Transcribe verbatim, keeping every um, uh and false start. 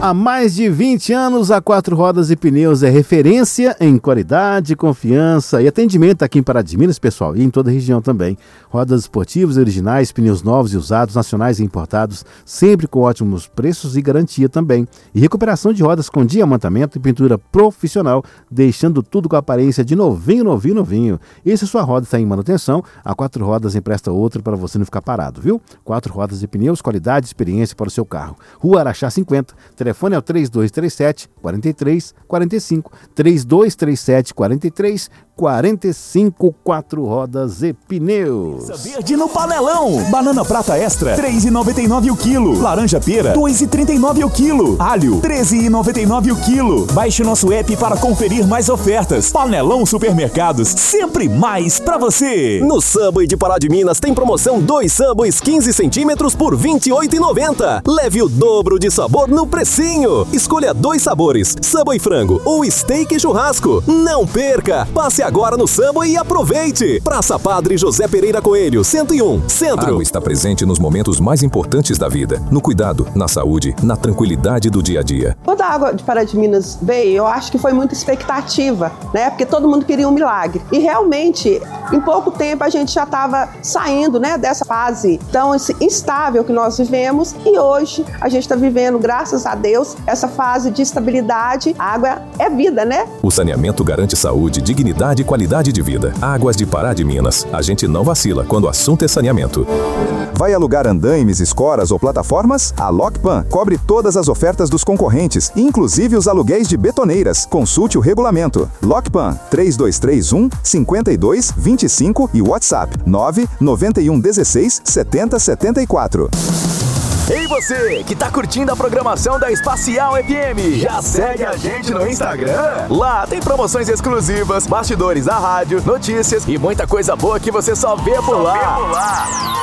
Há mais de vinte anos, a Quatro Rodas e Pneus é referência em qualidade, confiança e atendimento aqui em Pará de Minas, pessoal, e em toda a região também. Rodas esportivas originais, pneus novos e usados, nacionais e importados, sempre com ótimos preços e garantia também. E recuperação de rodas com diamantamento e pintura profissional, deixando tudo com a aparência de novinho, novinho, novinho. E se sua roda está em manutenção, a Quatro Rodas empresta outra para você não ficar parado, viu? Quatro Rodas e Pneus, qualidade e experiência para o seu carro. Rua Araxá cinquenta, telefone é o três dois três sete, quatro três quatro cinco, três dois três sete, quatro três quatro cinco, Quatro Rodas e Pneus. Verde no panelão. Banana prata extra, três reais e noventa e nove centavos o quilo. Laranja pera, dois reais e trinta e nove centavos o quilo. Alho, treze reais e noventa e nove centavos o quilo. Baixe nosso app para conferir mais ofertas. Panelão Supermercados, sempre mais pra você. No Subway de Pará de Minas tem promoção dois Subways quinze centímetros por vinte e oito reais e noventa centavos. Leve o dobro de sabor no precinho. Escolha dois sabores, Subway frango ou steak e churrasco. Não perca! Passe agora no Subway e aproveite. Praça Padre José Pereira Coelho, cento e um, Centro. A água está presente nos momentos mais importantes da vida. No cuidado, na saúde, na tranquilidade do dia a dia. Quando a água de Pará de Minas veio, eu acho que foi muita expectativa, né? Porque todo mundo queria um milagre. E realmente, em pouco tempo, a gente já estava saindo, né, dessa fase tão esse, instável que nós vivemos. E hoje, a gente está vivendo, graças a Deus, essa fase de estabilidade. A água é vida, né? O saneamento garante saúde, dignidade e qualidade de vida. Águas de Pará de Minas. A gente não vacila quando o assunto é saneamento. Vai alugar andaimes, escoras ou plataformas? A Lockpan cobre todas as ofertas dos concorrentes, inclusive os aluguéis de betoneiras. Consulte o regulamento. Lockpan três dois três um, cinco dois dois cinco e WhatsApp nove nove um um seis sete zero sete quatro. Ei você, que tá curtindo a programação da Espacial F M, já segue a gente no Instagram? Lá tem promoções exclusivas, bastidores da rádio, notícias e muita coisa boa que você só vê por lá.